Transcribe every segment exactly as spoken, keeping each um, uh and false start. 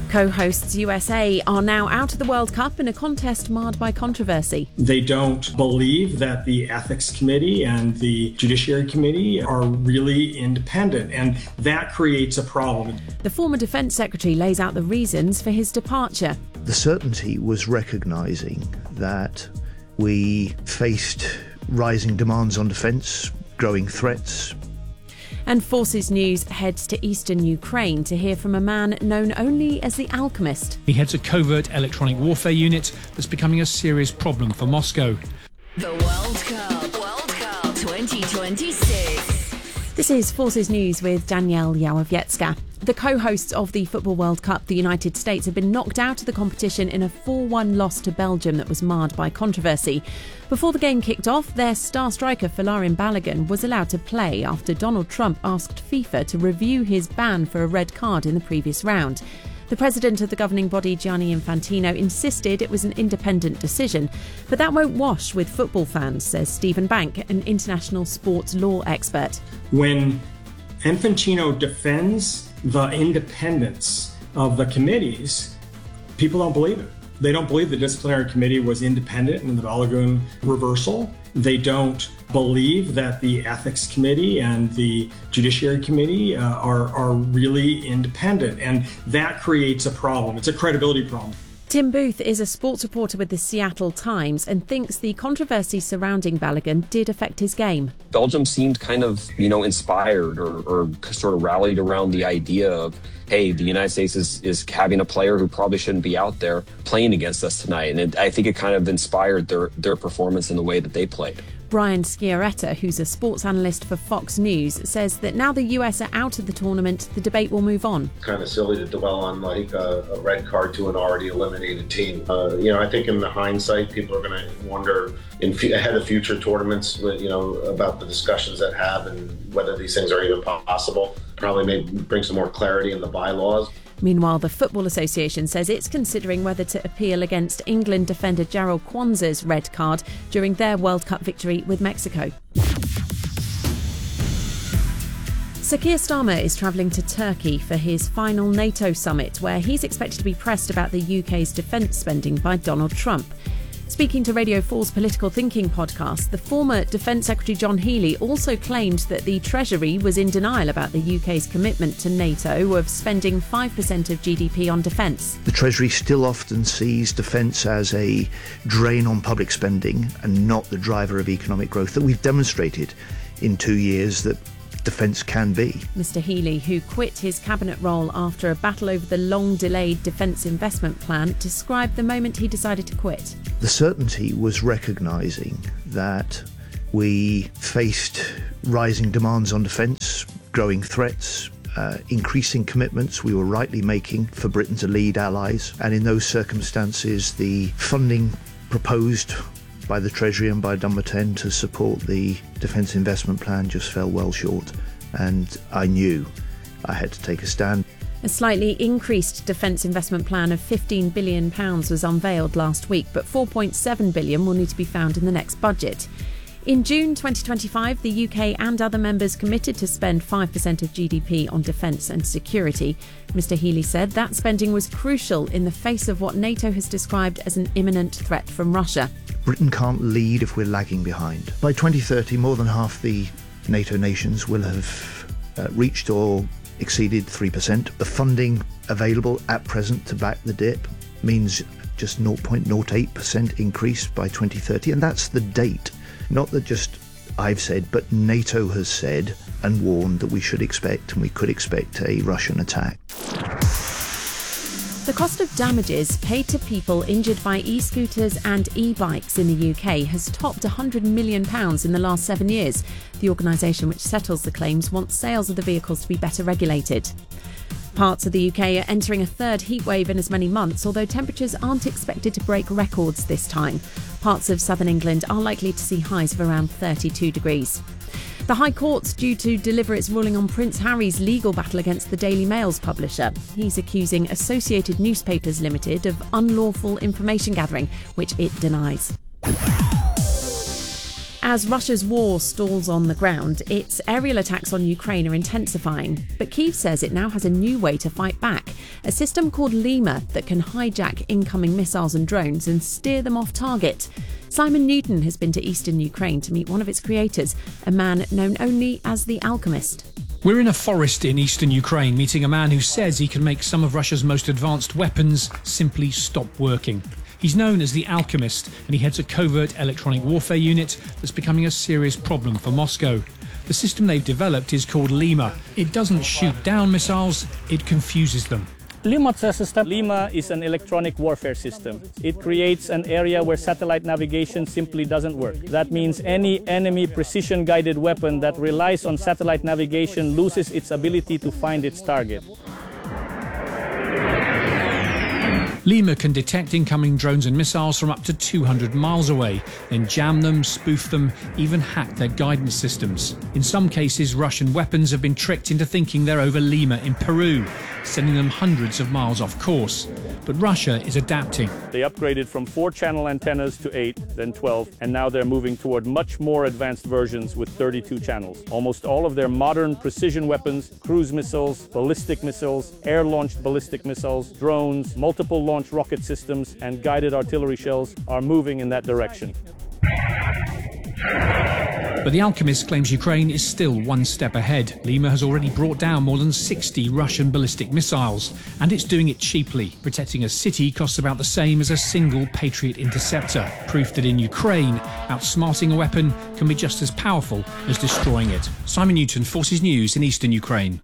Co-hosts U S A are now out of the World Cup in a contest marred by controversy. They don't believe that the Ethics Committee and the Judiciary Committee are really independent, and that creates a problem. The former Defence Secretary lays out the reasons for his departure. The certainty was recognising that we faced rising demands on defence, growing threats. And Forces News heads to eastern Ukraine to hear from a man known only as the Alchemist. He heads a covert electronic warfare unit that's becoming a serious problem for Moscow. The World Cup, World Cup twenty twenty-six. This is Forces News with Danielle Yawowiecka. The co-hosts of the Football World Cup, the United States, have been knocked out of the competition in a four one loss to Belgium that was marred by controversy. Before the game kicked off, their star striker Folarin Balogun was allowed to play after Donald Trump asked FIFA to review his ban for a red card in the previous round. The president of the governing body, Gianni Infantino, insisted it was an independent decision, but that won't wash with football fans, says Stephen Bank, an international sports law expert. When Infantino defends the independence of the committees, people don't believe it. They don't believe the disciplinary committee was independent in the Balogun reversal. They don't believe that the ethics committee and the judiciary committee uh, are, are really independent, and that creates a problem. It's a credibility problem. Tim Booth is a sports reporter with the Seattle Times and thinks the controversy surrounding Balogun did affect his game. Belgium seemed kind of, you know, inspired or, or sort of rallied around the idea of, hey, the United States is, is having a player who probably shouldn't be out there playing against us tonight. And it, I think it kind of inspired their, their performance in the way that they played. Brian Sciaretta, who's a sports analyst for Fox News, says that now the U S are out of the tournament, the debate will move on. Kind of silly to dwell on like a, a red card to an already eliminated team. Uh, you know, I think in the hindsight, people are going to wonder in f- ahead of future tournaments, you know, about the discussions that have and whether these things are even possible. Probably may bring some more clarity in the bylaws. Meanwhile, the Football Association says it's considering whether to appeal against England defender Jarell Quansah's red card during their World Cup victory with Mexico. Sir Keir Starmer is travelling to Turkey for his final NATO summit, where he's expected to be pressed about the U K's defence spending by Donald Trump. Speaking to Radio four's Political Thinking podcast, the former Defence Secretary John Healey also claimed that the Treasury was in denial about the U K's commitment to NATO of spending five percent of G D P on defence. The Treasury still often sees defence as a drain on public spending and not the driver of economic growth that we've demonstrated in two years that defence can be. Mister Healey, who quit his cabinet role after a battle over the long-delayed defence investment plan, described the moment he decided to quit. The certainty was recognising that we faced rising demands on defence, growing threats, uh, increasing commitments we were rightly making for Britain to lead allies, and in those circumstances the funding proposed by the Treasury and by Number ten to support the defence investment plan just fell well short, and I knew I had to take a stand. A slightly increased defence investment plan of fifteen billion pounds was unveiled last week, but four point seven billion pounds will need to be found in the next budget. In June twenty twenty-five, the U K and other members committed to spend five percent of G D P on defence and security. Mister Healey said that spending was crucial in the face of what NATO has described as an imminent threat from Russia. Britain can't lead if we're lagging behind. By twenty thirty, more than half the NATO nations will have uh, reached or exceeded three percent. The funding available at present to back the dip means just zero point zero eight percent increase by twenty thirty, and that's the date. Not that just I've said, but NATO has said and warned that we should expect and we could expect a Russian attack. The cost of damages paid to people injured by e-scooters and e-bikes in the U K has topped one hundred million pounds in the last seven years. The organisation which settles the claims wants sales of the vehicles to be better regulated. Parts of the U K are entering a third heatwave in as many months, although temperatures aren't expected to break records this time. Parts of southern England are likely to see highs of around thirty-two degrees. The High Court's due to deliver its ruling on Prince Harry's legal battle against the Daily Mail's publisher. He's accusing Associated Newspapers Limited of unlawful information gathering, which it denies. As Russia's war stalls on the ground, its aerial attacks on Ukraine are intensifying. But Kyiv says it now has a new way to fight back, a system called Lima that can hijack incoming missiles and drones and steer them off target. Simon Newton has been to eastern Ukraine to meet one of its creators, a man known only as the Alchemist. We're in a forest in eastern Ukraine, meeting a man who says he can make some of Russia's most advanced weapons simply stop working. He's known as the Alchemist, and he heads a covert electronic warfare unit that's becoming a serious problem for Moscow. The system they've developed is called Lima. It doesn't shoot down missiles, it confuses them. Lima system. Lima is an electronic warfare system. It creates an area where satellite navigation simply doesn't work. That means any enemy precision-guided weapon that relies on satellite navigation loses its ability to find its target. Lima can detect incoming drones and missiles from up to two hundred miles away, then jam them, spoof them, even hack their guidance systems. In some cases, Russian weapons have been tricked into thinking they're over Lima in Peru, sending them hundreds of miles off course. But Russia is adapting. They upgraded from four channel antennas to eight, then twelve, and now they're moving toward much more advanced versions with thirty-two channels. Almost all of their modern precision weapons, cruise missiles, ballistic missiles, air-launched ballistic missiles, drones, multiple launch rocket systems, and guided artillery shells are moving in that direction. But the Alchemist claims Ukraine is still one step ahead. Lima has already brought down more than sixty Russian ballistic missiles, and it's doing it cheaply. Protecting a city costs about the same as a single Patriot interceptor. Proof that in Ukraine, outsmarting a weapon can be just as powerful as destroying it. Simon Newton, Forces News in eastern Ukraine.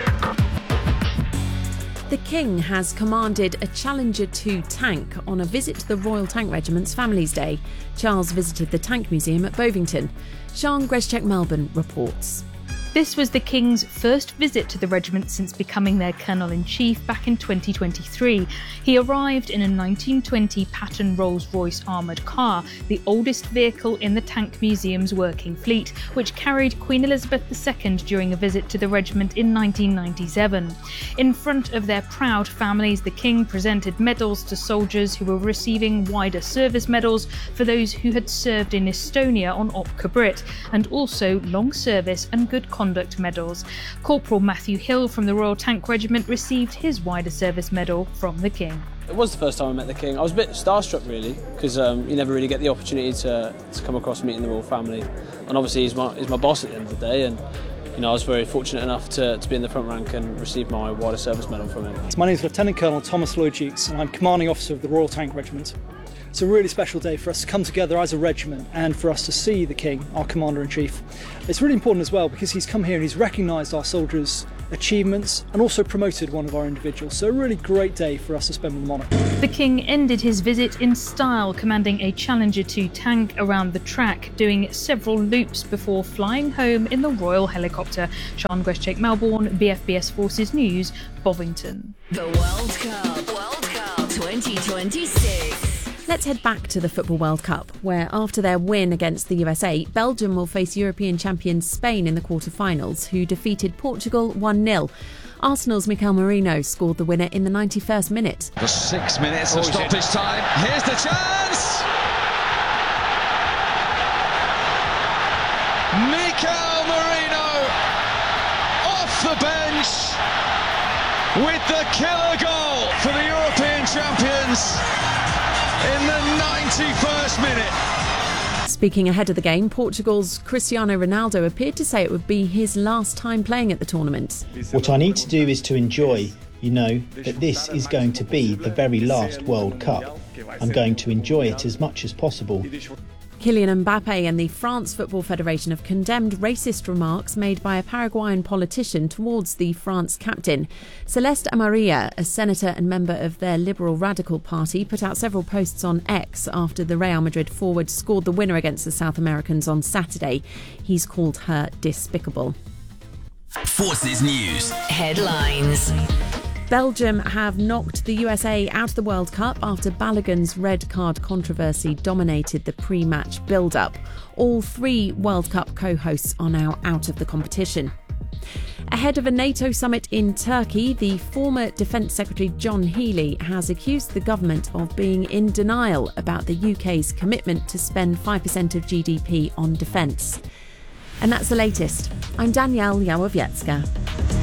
The King has commanded a Challenger two tank on a visit to the Royal Tank Regiment's Families Day. Charles visited the Tank Museum at Bovington. Sian Greszczyk-Melbourne reports. This was the King's first visit to the regiment since becoming their Colonel-in-Chief back in twenty twenty-three. He arrived in a nineteen twenty Patton Rolls-Royce armoured car, the oldest vehicle in the Tank Museum's working fleet, which carried Queen Elizabeth the Second during a visit to the regiment in nineteen ninety-seven. In front of their proud families, the King presented medals to soldiers who were receiving wider service medals for those who had served in Estonia on Opka Brit, and also long service and good conduct medals. Corporal Matthew Hill from the Royal Tank Regiment received his wider service medal from the King. It was the first time I met the King. I was a bit starstruck really, because um, you never really get the opportunity to, to come across meeting the royal family. And obviously he's my, he's my boss at the end of the day, and you know, I was very fortunate enough to, to be in the front rank and receive my wider service medal from him. My name is Lieutenant Colonel Thomas Lloyd-Jukes, and I'm Commanding Officer of the Royal Tank Regiment. It's a really special day for us to come together as a regiment and for us to see the King, our Commander-in-Chief. It's really important as well because he's come here and he's recognised our soldiers' achievements and also promoted one of our individuals. So a really great day for us to spend with the monarch. The King ended his visit in style, commanding a Challenger two tank around the track, doing several loops before flying home in the Royal helicopter. Sian Greszczyk-Melbourne, B F B S Forces News, Bovington. The World Cup, World Cup twenty twenty-six. Let's head back to the Football World Cup, where after their win against the U S A, Belgium will face European champions Spain in the quarter-finals, who defeated Portugal one nil. Arsenal's Mikel Merino scored the winner in the ninety-first minute. For six minutes of stoppage time. Here's the chance! Mikel Merino off the bench with the killer goal for the European champions in the ninety-first minute. Speaking ahead of the game, Portugal's Cristiano Ronaldo appeared to say it would be his last time playing at the tournament. What I need to do is to enjoy, you know, that this is going to be the very last World Cup. I'm going to enjoy it as much as possible. Kylian Mbappe and the France Football Federation have condemned racist remarks made by a Paraguayan politician towards the France captain. Celeste Amarilla, a senator and member of their Liberal Radical Party, put out several posts on X after the Real Madrid forward scored the winner against the South Americans on Saturday. He's called her despicable. Forces News headlines. Belgium have knocked the U S A out of the World Cup after Balogun's red card controversy dominated the pre-match build-up. All three World Cup co-hosts are now out of the competition. Ahead of a NATO summit in Turkey, the former Defence Secretary John Healey has accused the government of being in denial about the U K's commitment to spend five percent of G D P on defence. And that's the latest. I'm Danielle Yawowiecka.